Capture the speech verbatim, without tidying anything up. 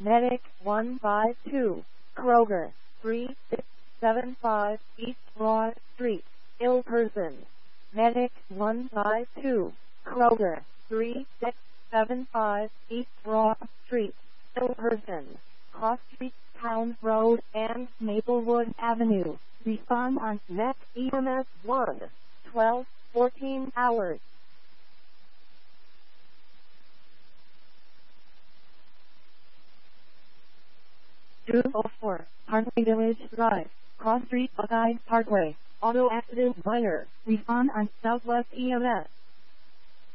Medic one five two, Kroger, three six seven five East Broad Street, ill person. Medic one five two, Kroger, three six seven five East Broad Street, ill person. Cross Street, Towns Road, and Maplewood Avenue. Respond on Net E M S one, twelve, fourteen hours. two oh four, Parkway Village Drive, Cross Street, Buckeye Parkway. Auto accident minor. Respond on Southwest E M S